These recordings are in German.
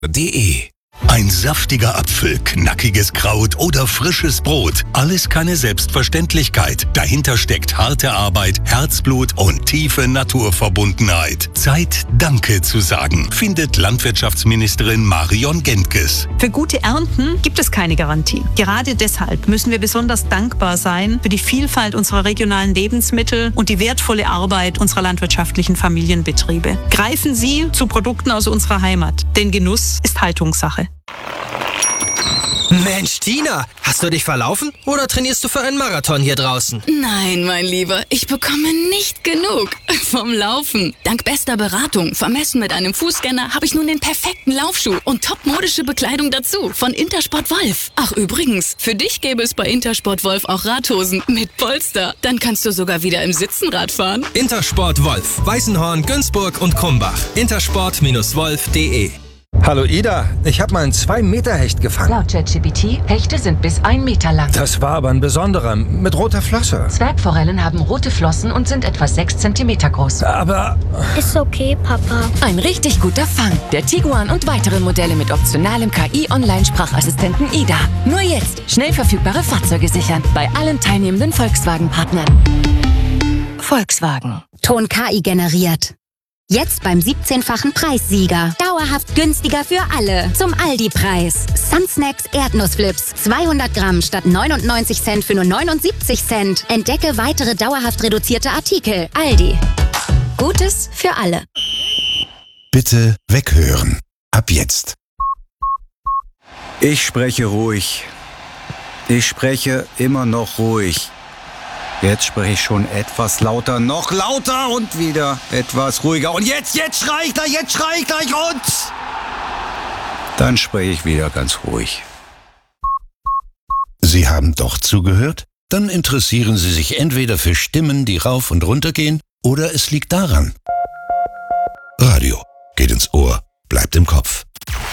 De. Ein saftiger Apfel, knackiges Kraut oder frisches Brot. Alles keine Selbstverständlichkeit. Dahinter steckt harte Arbeit, Herzblut und tiefe Naturverbundenheit. Zeit, Danke zu sagen, findet Landwirtschaftsministerin Marion Gentges. Für gute Ernten gibt es keine Garantie. Gerade deshalb müssen wir besonders dankbar sein für die Vielfalt unserer regionalen Lebensmittel und die wertvolle Arbeit unserer landwirtschaftlichen Familienbetriebe. Greifen Sie zu Produkten aus unserer Heimat, denn Genuss ist Haltungssache. Mensch, Tina, hast du dich verlaufen oder trainierst du für einen Marathon hier draußen? Nein, mein Lieber, ich bekomme nicht genug vom Laufen. Dank bester Beratung, vermessen mit einem Fußscanner, habe ich nun den perfekten Laufschuh und topmodische Bekleidung dazu von Intersport Wolf. Ach übrigens, für dich gäbe es bei Intersport Wolf auch Radhosen mit Polster. Dann kannst du sogar wieder im Sitzen Rad fahren. Intersport Wolf, Weißenhorn, Günzburg und Krumbach. Intersport-wolf.de. Hallo Ida, ich habe mal einen 2-Meter-Hecht gefangen. Laut ChatGPT, Hechte sind bis 1 Meter lang. Das war aber ein besonderer, mit roter Flosse. Zwergforellen haben rote Flossen und sind etwa 6 Zentimeter groß. Aber... Ist okay, Papa. Ein richtig guter Fang. Der Tiguan und weitere Modelle mit optionalem KI-Online-Sprachassistenten Ida. Nur jetzt schnell verfügbare Fahrzeuge sichern. Bei allen teilnehmenden Volkswagen-Partnern. Volkswagen. Ton KI generiert. Jetzt beim 17-fachen Preissieger. Dauerhaft günstiger für alle. Zum Aldi-Preis. Sunsnacks Erdnussflips. 200 Gramm statt 99 Cent für nur 79 Cent. Entdecke weitere dauerhaft reduzierte Artikel. Aldi. Gutes für alle. Bitte weghören. Ab jetzt. Ich spreche ruhig. Ich spreche immer noch ruhig. Jetzt spreche ich schon etwas lauter, noch lauter und wieder etwas ruhiger. Und jetzt schrei ich gleich und... Dann spreche ich wieder ganz ruhig. Sie haben doch zugehört? Dann interessieren Sie sich entweder für Stimmen, die rauf und runter gehen, oder es liegt daran. Radio geht ins Ohr, bleibt im Kopf.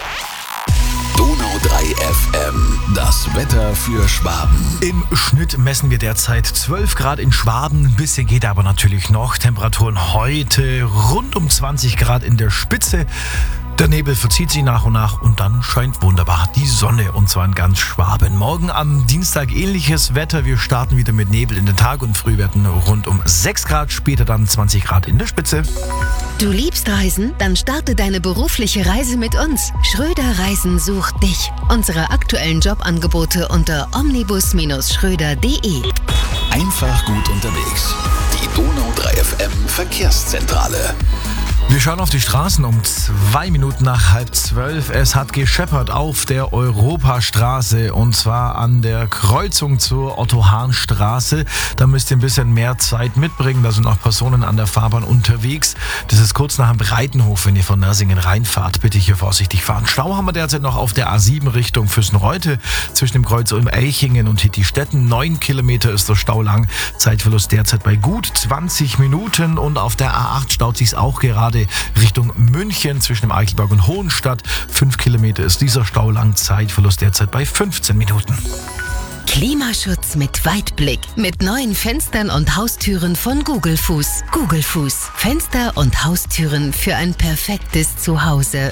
Donau 3 FM, das Wetter für Schwaben. Im Schnitt messen wir derzeit 12 Grad in Schwaben. Ein bisschen geht aber natürlich noch. Temperaturen heute rund um 20 Grad in der Spitze. Der Nebel verzieht sich nach und nach und dann scheint wunderbar die Sonne, und zwar in ganz Schwaben. Morgen am Dienstag ähnliches Wetter. Wir starten wieder mit Nebel in den Tag und Frühwerten rund um 6 Grad, später dann 20 Grad in der Spitze. Du liebst Reisen? Dann starte deine berufliche Reise mit uns. Schröder Reisen sucht dich. Unsere aktuellen Jobangebote unter omnibus-schröder.de. Einfach gut unterwegs. Die Donau 3 FM Verkehrszentrale. Wir schauen auf die Straßen um 2 Minuten nach 11:30. Es hat gescheppert auf der Europastraße, und zwar an der Kreuzung zur Otto-Hahn-Straße. Da müsst ihr ein bisschen mehr Zeit mitbringen. Da sind auch Personen an der Fahrbahn unterwegs. Das ist kurz nach dem Breitenhof, wenn ihr von Nersingen reinfahrt. Bitte hier vorsichtig fahren. Stau haben wir derzeit noch auf der A7 Richtung Füssen-Reute zwischen dem Kreuz Ulm-Elchingen und Hittistetten. 9 Kilometer ist der Stau lang. Zeitverlust derzeit bei gut 20 Minuten. Und auf der A8 staut sich's auch gerade Richtung München zwischen dem Eichelberg und Hohenstadt. 5 Kilometer ist dieser Stau lang. Zeitverlust derzeit bei 15 Minuten. Klimaschutz mit Weitblick. Mit neuen Fenstern und Haustüren von Google Fuß. Google Fuß. Fenster und Haustüren für ein perfektes Zuhause.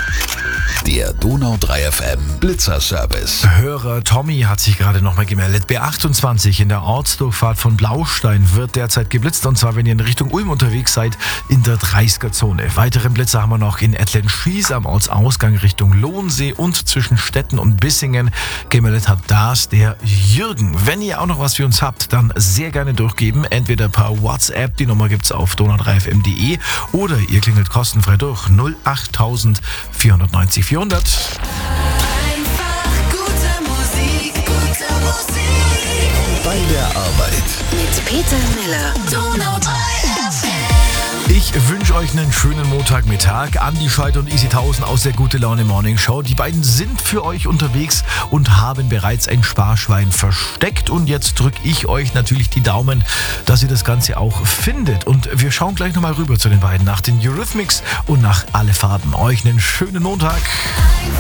Der Donau 3 FM Blitzerservice. Hörer Tommy hat sich gerade nochmal gemeldet. B28 in der Ortsdurchfahrt von Blaustein wird derzeit geblitzt, und zwar, wenn ihr in Richtung Ulm unterwegs seid, in der 30er-Zone. Weitere Blitzer haben wir noch in Ettlenschieß am Ortsausgang Richtung Lohnsee und zwischen Stetten und Bissingen. Gemeldet hat das der Jürgen. Wenn ihr auch noch was für uns habt, dann sehr gerne durchgeben. Entweder per WhatsApp, die Nummer gibt's auf donau3fm.de, oder ihr klingelt kostenfrei durch 08000 490 400. Bei der Arbeit. Mit Peter Miller. Donau 3 FM. Ich wünsche euch einen schönen Montagmittag. Andi Scheid und Easy 1000 aus der Gute Laune Morning Show. Die beiden sind für euch unterwegs und haben bereits ein Sparschwein versteckt. Und jetzt drücke ich euch natürlich die Daumen, dass ihr das Ganze auch findet. Und wir schauen gleich nochmal rüber zu den beiden nach den Eurythmics und nach Alle Farben. Euch einen schönen Montag.